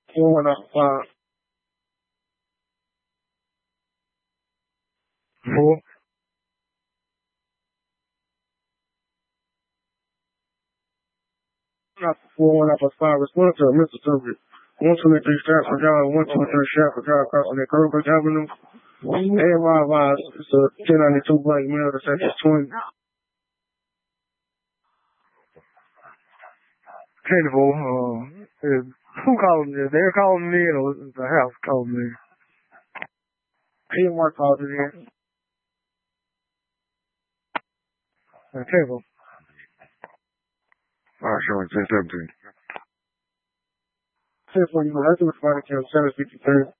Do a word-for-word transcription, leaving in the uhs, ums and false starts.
four one off five. Four. Not four one off five. Respond to Mister Service. one twenty-three Stratford Drive, one twenty-three Stratford Drive, across on the Kirkwood Avenue. And Rob Wise, it's a ten ninety-two blank mail, the section twenty. Tentacle, uh, is, who called me? They're calling me in, or was the house calling me? He didn't work all in. Uh, Tentacle. Alright, showing ten seventeen. ten forty-one, that's the responding to seven fifty-three.